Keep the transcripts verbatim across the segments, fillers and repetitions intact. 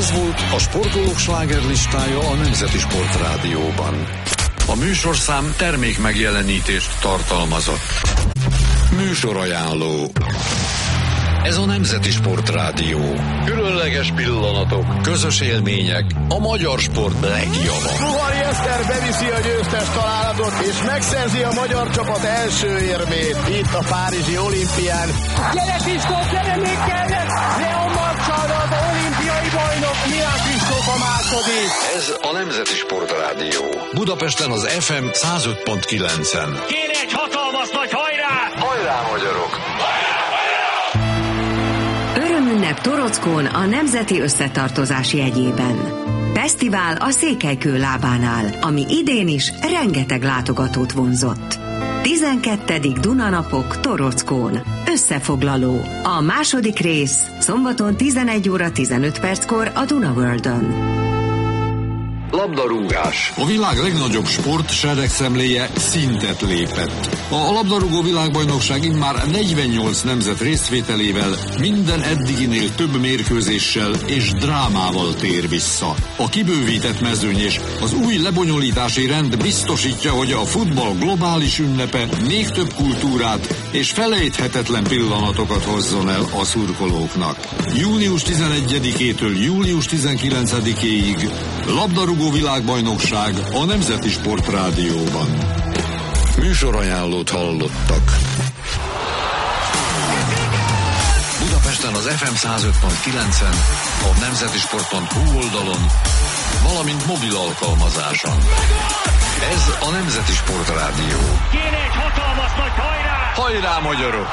Ez volt a sportolók slágerlistája a Nemzeti Sport Rádióban. A műsorszám termék megjelenítést tartalmazott. Műsorajánló. Ez a Nemzeti Sport Rádió. Különleges pillanatok, közös élmények, a magyar sport legjava. Ruhari Eszter beviszi a győztes találatot, és megszerzi a magyar csapat első érmét itt a párizsi olimpián. Gyere Kristóf, gyere még kellett! Leon Marcsal az olimpiai bajnok, Milán Kristóf a második. Ez a Nemzeti Sport Rádió. Budapesten az ef em száz öt pont kilencen. Kéne egy hatalmas nagy hajrá! Hajrá, magyarok! Örömünnep Torockón a Nemzeti Összetartozás jegyében. Fesztivál a Székelykő lábánál, ami idén is rengeteg látogatót vonzott. tizenkettedik Dunanapok Torockón. Összefoglaló. A második rész szombaton tizenegy óra tizenöt perckor a Duna Worldön. Labdarúgás. A világ legnagyobb sport seregszemléje szintet lépett. A labdarúgó világbajnokság immár negyvennyolc nemzet résztvételével minden eddiginél több mérkőzéssel és drámával tér vissza. A kibővített mezőny és az új lebonyolítási rend biztosítja, hogy a futball globális ünnepe még több kultúrát és felejthetetlen pillanatokat hozzon el a szurkolóknak. június tizenegyedikétől július tizenkilencedikéig labdarúgó világbajnokság a Nemzeti Sport Rádióban. Műsorajánlót hallottak. Budapesten az ef em száz öt pont kilencen, a nemzetisport pont hu oldalon, valamint mobil alkalmazáson. Ez a Nemzeti Sport Rádió. Kéne egy hatalmas nagy hajrá! Hajrá, magyarok!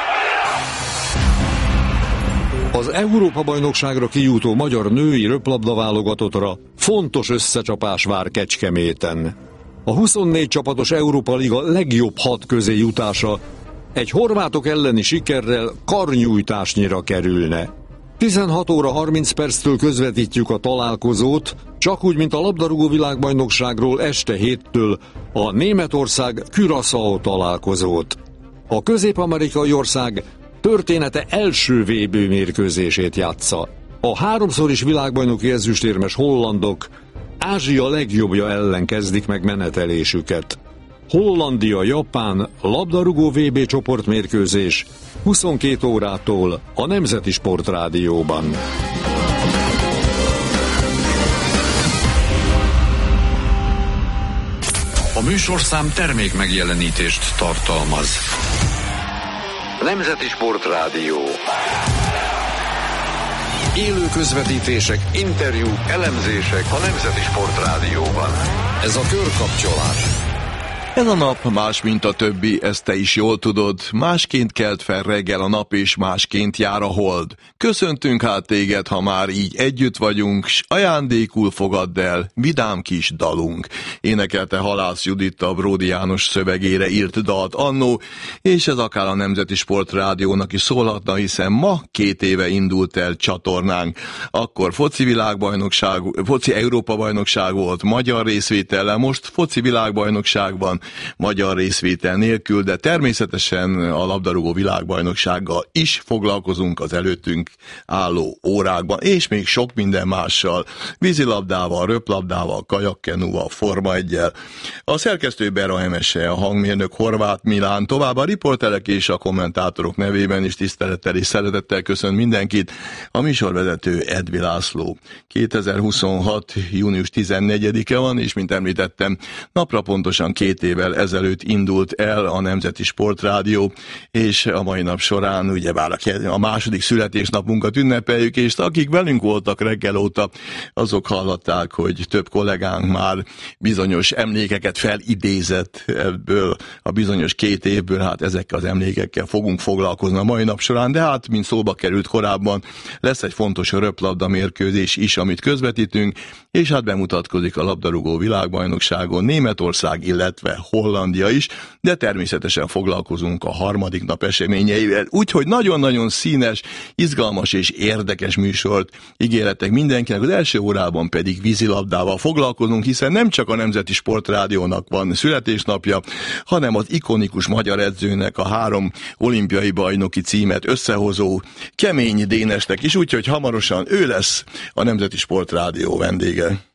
Az Európa-bajnokságra kijutó magyar női röplabda válogatottra fontos összecsapás vár Kecskeméten. A huszonnégy csapatos Európa Liga legjobb hat közé jutása egy horvátok elleni sikerrel karnyújtásnyira kerülne. tizenhat óra harminc perctől közvetítjük a találkozót, csak úgy, mint a labdarúgó világbajnokságról este héttől a Németország Curaçao találkozót. A közép-amerikai ország története első vé bé mérkőzését játsza. A háromszor is világbajnoki ezüstérmes hollandok Ázsia legjobbja ellen kezdik meg menetelésüket. Hollandia-Japán labdarúgó vé bé csoportmérkőzés huszonkét órától a Nemzeti Sport Rádióban. A műsorszám termék megjelenítést tartalmaz. Nemzeti Sport Rádió. Élő közvetítések, interjúk, elemzések a Nemzeti Sport Rádióban. Ez a körkapcsolás. Ez a nap más, mint a többi, ezt te is jól tudod. Másként kelt fel reggel a nap, és másként jár a hold. Köszöntünk hát téged, ha már így együtt vagyunk, s ajándékul fogadd el vidám kis dalunk. Énekelte Halász Judit a Bródi János szövegére írt dalt annó, és ez akár a Nemzeti Sport Rádiónak is szólhatna, hiszen ma két éve indult el csatornánk. Akkor foci világbajnokság, foci Európa-bajnokság volt magyar részvétellel, most foci világbajnokságban magyar részvétel nélkül, de természetesen a labdarúgó világbajnoksággal is foglalkozunk az előttünk álló órákban, és még sok minden mással, vízilabdával, röplabdával, kajakkenúval, Forma egyel. A szerkesztő Bera Emese, a hangmérnök Horváth Milán, továbbá a riporterek és a kommentátorok nevében is tisztelettel és szeretettel köszön mindenkit, a műsorvezető Edvi László. kétezer-huszonhat. június tizennegyedike van, és mint említettem, napra pontosan két évvel ezelőtt indult el a Nemzeti Sport Rádió, és a mai nap során ugyebár a második születésnapunkat ünnepeljük, és akik velünk voltak reggel óta, azok hallották, hogy több kollégánk már bizonyos emlékeket felidézett ebből a bizonyos két évből, hát ezekkel az emlékekkel fogunk foglalkozni a mai nap során, de hát, mint szóba került korábban, lesz egy fontos röplabda mérkőzés is, amit közvetítünk, és hát bemutatkozik a labdarúgó világbajnokságon Németország, illetve Hollandia is, de természetesen foglalkozunk a harmadik nap eseményeivel. Úgyhogy nagyon-nagyon színes, izgalmas és érdekes műsort ígéretek mindenkinek, az első órában pedig vízilabdával foglalkozunk, hiszen nem csak a Nemzeti Sportrádiónak van születésnapja, hanem az ikonikus magyar edzőnek, a három olimpiai bajnoki címet összehozó Keményi Dénesnek is, úgyhogy hamarosan ő lesz a Nemzeti Sportrádió vendége.